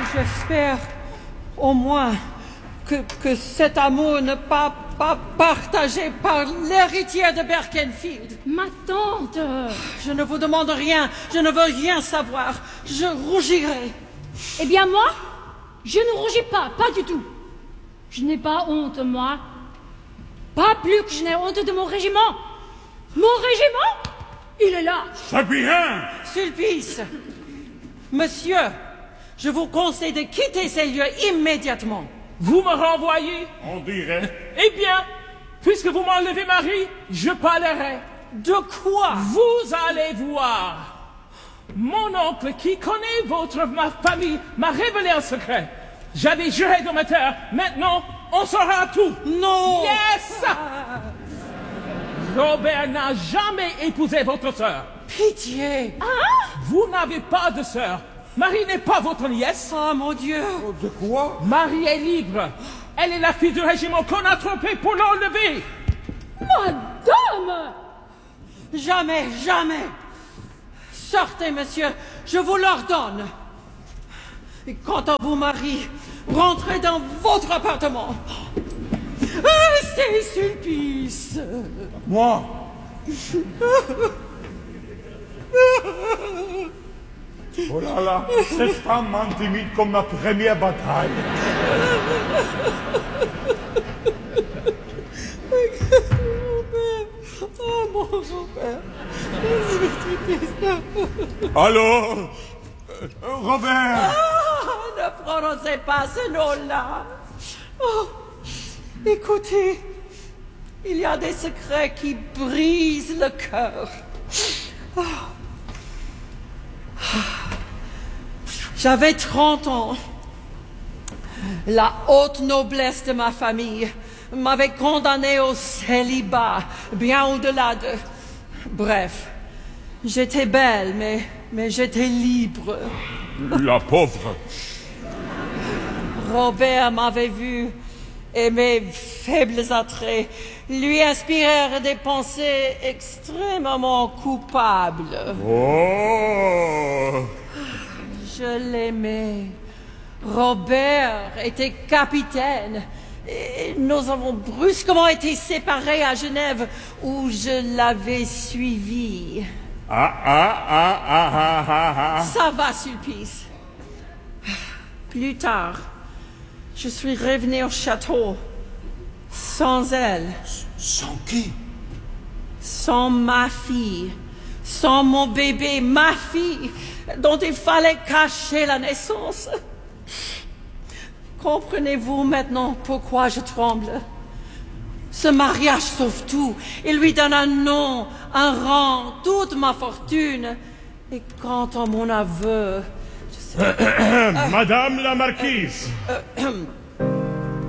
J'espère au moins que cet amour n'est pas partagé par l'héritière de Berkenfield. Ma tante! Je ne vous demande rien, je ne veux rien savoir. Je rougirai. Eh bien moi, je ne rougis pas du tout. Je n'ai pas honte, moi. Pas plus que je n'ai honte de mon régiment. Mon régiment, il est là. C'est bien. Sulpice, monsieur, je vous conseille de quitter ces lieux immédiatement. Vous me renvoyez? On dirait. Eh bien, puisque vous m'enlevez Marie, je parlerai. De quoi? Vous allez voir. Mon oncle, qui connaît ma famille, m'a révélé un secret. J'avais juré de ma terre. Maintenant, on saura tout. Non. Yes! Robert n'a jamais épousé votre sœur. Pitié. Vous n'avez pas de sœur. Marie n'est pas votre nièce. Oh mon Dieu. De quoi? Marie est libre. Elle est la fille du régiment qu'on a trompé pour l'enlever. Madame! Jamais, jamais. Sortez, monsieur, je vous l'ordonne. Et quant à vous, Marie, rentrez dans votre appartement. Restez, Sulpice. Moi? Oh là là, cette femme m'intimide comme ma première bataille. Oh, mon Robert. Allô? Robert? Ne prononcez pas ce nom-là. Oh, écoutez, il y a des secrets qui brisent le cœur. Oh. J'avais 30 ans. La haute noblesse de ma famille m'avait condamné au célibat, bien au-delà de... Bref, j'étais belle, mais j'étais libre. La pauvre. Robert m'avait vu et mes faibles attraits lui inspirèrent des pensées extrêmement coupables. Oh! Je l'aimais. Robert était capitaine. Et nous avons brusquement été séparés à Genève, où je l'avais suivi. Ça va, Sulpice. Plus tard, je suis revenu au château, sans elle. Sans qui? Sans ma fille, sans mon bébé, ma fille, dont il fallait cacher la naissance. Comprenez-vous maintenant pourquoi je tremble? Ce mariage sauve tout. Il lui donne un nom, un rang, toute ma fortune. Et quant à mon aveu, je sais... Madame la marquise.